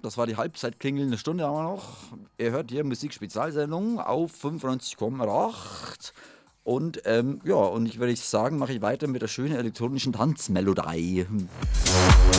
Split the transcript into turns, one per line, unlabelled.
Das war die Halbzeitklingel, eine Stunde haben wir noch. Ihr hört hier Musik-Spezialsendung auf 95,8. Und ja, und ich würde sagen, mache ich weiter mit der schönen elektronischen Tanzmelodie.